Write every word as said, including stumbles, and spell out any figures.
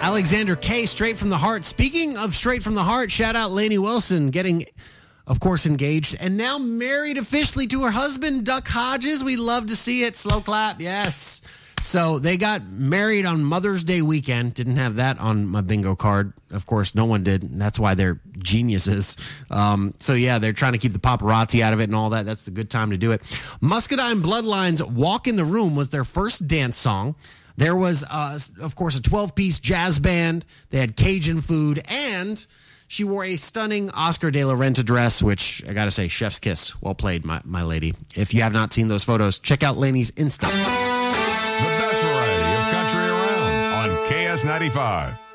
Alexander K, Straight from the Heart. Speaking of Straight from the Heart, shout out Lainey Wilson getting, of course, engaged and now married officially to her husband, Duck Hodges. We love to see it. Slow clap. Yes. So they got married on Mother's Day weekend. Didn't have that on my bingo card. Of course, no one did. That's why they're geniuses. Um, so, yeah, they're trying to keep the paparazzi out of it and all that. That's the good time to do it. Muscadine Bloodline's Walk in the Room was their first dance song. There was, uh, of course, a twelve-piece jazz band. They had Cajun food, and she wore a stunning Oscar de la Renta dress, which, I got to say, chef's kiss. Well played, my, my lady. If you have not seen those photos, check out Lainey's Insta. The best variety of country around on K S ninety-five.